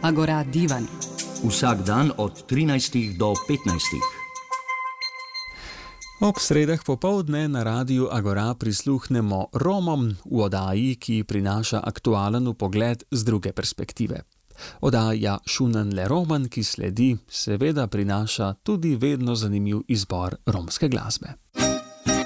Agora Divan. Vsak dan od 13 do 15. Ob sredah popoldne na Radiu Agora prisluhnemo Romom v oddaji, ki prinaša aktualen vpogled z druge perspektive. Oddaja Šunen le Roman, ki sledi, seveda prinaša tudi vedno zanimiv izbor romske glasbe.